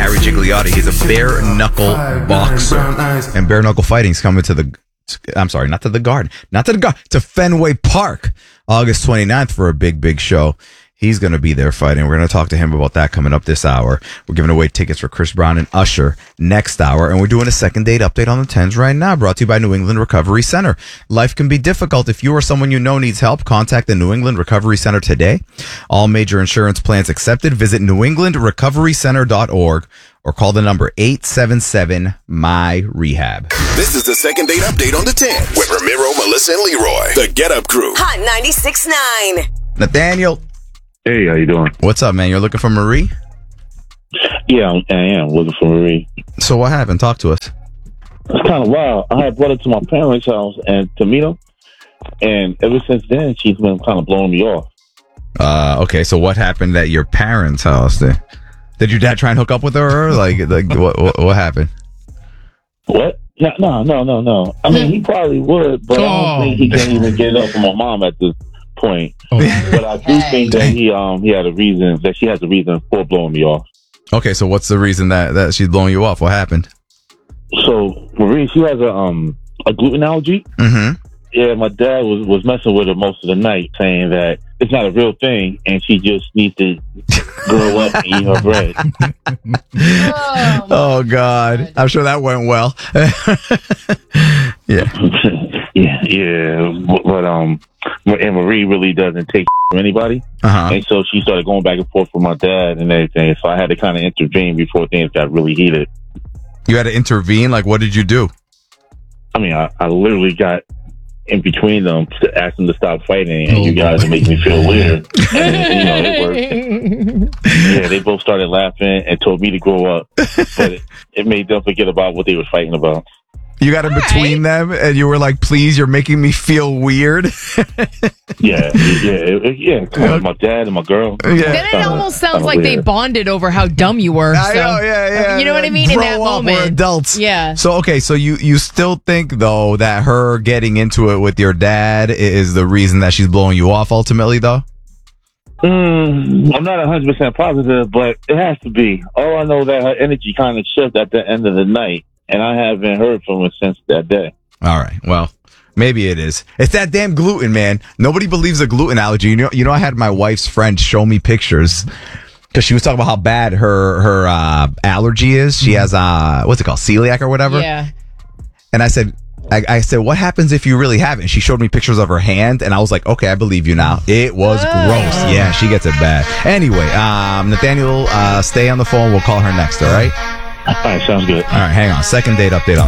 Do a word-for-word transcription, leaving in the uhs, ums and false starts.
Harry Gigliotti. He's a bare knuckle boxer. And bare knuckle fighting's coming to the, I'm sorry, not to the Garden, not to the Garden, to Fenway Park, August twenty-ninth for a big, big show. He's going to be there fighting. We're going to talk to him about that coming up this hour. We're giving away tickets for Chris Brown and Usher next hour. And we're doing a second date update on the tens right now, brought to you by New England Recovery Center. Life can be difficult. If you or someone you know needs help, contact the New England Recovery Center today. All major insurance plans accepted. Visit new england recovery center dot org or call the number eight seven seven M Y R E H A B. This is the second date update on the tens with Ramiro, Melissa, and Leroy. The Get Up Crew. Hot ninety-six point nine. Nathaniel. Hey, how you doing? What's up, man? You're looking for Marie? Yeah, I am looking for Marie. So what happened? Talk to us. It's kind of wild. I had brought her to my parents' house and to meet them, and ever since then, she's been kind of blowing me off. Uh, okay, so what happened at your parents' house? Did, did your dad try and hook up with her? Like, like what, what, what happened? What? No, no, no, no, no. I mean, he probably would, but I don't think he can even get up from my mom at this point. But I do think that he um he had a reason, that she has a reason for blowing me off. Okay, so what's the reason that, that she's blowing you off? What happened? So Marie, she has a um a gluten allergy. Mm-hmm. Yeah, my dad was, was messing with her most of the night, saying that it's not a real thing and she just needs to grow up and eat her bread. Oh, oh God. I'm sure that went well. Yeah. yeah, yeah. But, but um and Marie really doesn't take from anybody. Uh-huh. And so she started going back and forth with my dad and everything. So I had to kind of intervene before things got really heated. You had to intervene? Like, what did you do? I mean, I, I literally got in between them to ask them to stop fighting, and oh, you guys make me feel weird. And, you know, it worked. Yeah, they both started laughing and told me to grow up, but it, it made them forget about what they were fighting about. You got in All between right. them, and you were like, "Please, you're making me feel weird." yeah, yeah, yeah. Come on, my dad and my girl. Yeah. Then it kinda, almost sounds like weird. They bonded over how dumb you were. I so, know, yeah, yeah. You know what I mean? Grow in that up, moment, we're adults. Yeah. So okay, so you you still think though that her getting into it with your dad is the reason that she's blowing you off ultimately, though? Mm, I'm not one hundred percent positive, but it has to be. All I know that her energy kind of shifted at the end of the night. And I haven't heard from her since that day. All right. Well, maybe it is. It's that damn gluten, man. Nobody believes a gluten allergy. You know, you know, I had my wife's friend show me pictures because she was talking about how bad her her uh, allergy is. She has uh, what's it called, celiac or whatever. Yeah. And I said, I, I said, what happens if you really have it? And she showed me pictures of her hand, and I was like, okay, I believe you now. It was oh. gross. Yeah, she gets it bad. Anyway, um, Nathaniel, uh, stay on the phone. We'll call her next. All right. All right, sounds good. All right, hang on. Second date update on